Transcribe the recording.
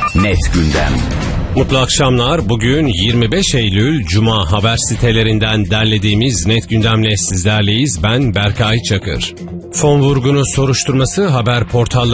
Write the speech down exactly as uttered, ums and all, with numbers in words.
Net Gündem. Mutlu akşamlar. Bugün yirmi beş Eylül Cuma, haber sitelerinden derlediğimiz Net Gündem'le sizlerleyiz. Ben Berkay Çakır. Fon vurgunu soruşturması haber portalları